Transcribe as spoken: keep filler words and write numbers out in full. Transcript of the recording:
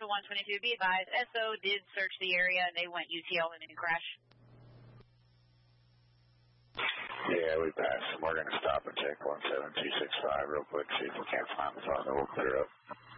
Delta one twenty-two, be advised, S O did search the area. They went U T L and didn't crash. Yeah, we passed. We're going to stop and check one seven two six five real quick, see if we can't find the phone, then we'll clear up.